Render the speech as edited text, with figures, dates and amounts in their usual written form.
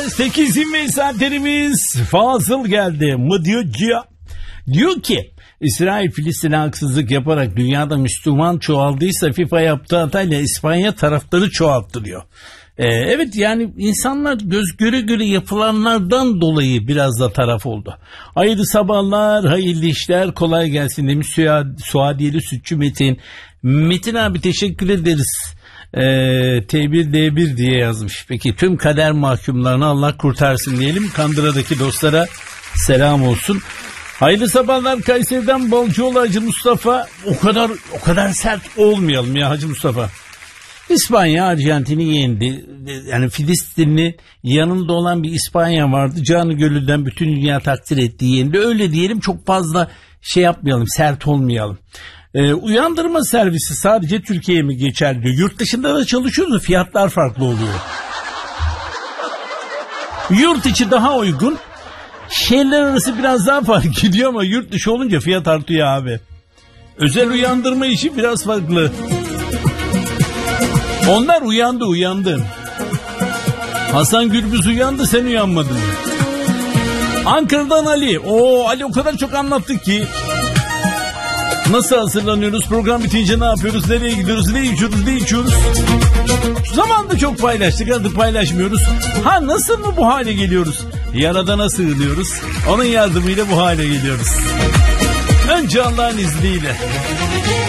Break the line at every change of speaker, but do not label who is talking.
8:20 saatlerimiz Fazıl geldi mı diyor ki İsrail Filistin'e haksızlık yaparak dünyada Müslüman çoğaldıysa FIFA yaptığı hatayla İspanya taraftarı çoğalttırıyor. Evet, yani insanlar göz göre göre yapılanlardan dolayı biraz da taraf oldu. Hayırlı sabahlar, hayırlı işler, kolay gelsin demiş Suadiyeli Sütçü Metin. Metin abi teşekkür ederiz. T1D1 diye yazmış. Peki tüm kader mahkumlarını Allah kurtarsın diyelim. Kandıra'daki dostlara selam olsun. Hayırlı sabahlar Kayseri'den Balcıoğlu Hacı Mustafa. O kadar sert olmayalım ya Hacı Mustafa. İspanya Arjantin'i yendi. Yani Filistinli yanında olan bir İspanya vardı. Canı gönülden bütün dünya takdir etti, yendi. Öyle diyelim, çok fazla şey yapmayalım, sert olmayalım. Uyandırma servisi sadece Türkiye'ye mi geçer diyor. Yurt dışında da çalışıyoruz, fiyatlar farklı oluyor. Yurt içi daha uygun. Şehirler arası biraz daha fark ediyor ama yurt dışı olunca fiyat artıyor abi. Özel uyandırma işi biraz farklı. Onlar uyandı. Hasan Gürbüz uyandı, sen uyanmadın. Ankara'dan Ali. Ali o kadar çok anlattık ki. Nasıl hazırlanıyoruz? Program bitince ne yapıyoruz? Nereye gidiyoruz? Ne içiyoruz? Zamanında çok paylaştık, artık paylaşmıyoruz. Nasıl mı bu hale geliyoruz? Yaradan'a sığınıyoruz. Onun yardımıyla bu hale geliyoruz. Önce Allah'ın izniyle.